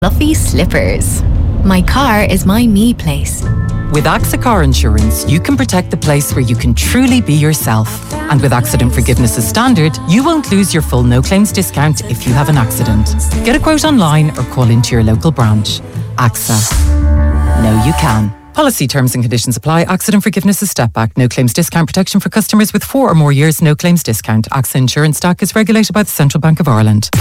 fluffy slippers. My car is my me place. With AXA Car Insurance, you can protect the place where you can truly be yourself. And with accident forgiveness as standard, you won't lose your full no-claims discount if you have an accident. Get a quote online or call into your local branch. AXA. Know you can. Policy terms and conditions apply. Accident forgiveness is step back. No claims discount protection for customers with 4 or more years no claims discount. AXA Insurance Stock is regulated by the Central Bank of Ireland.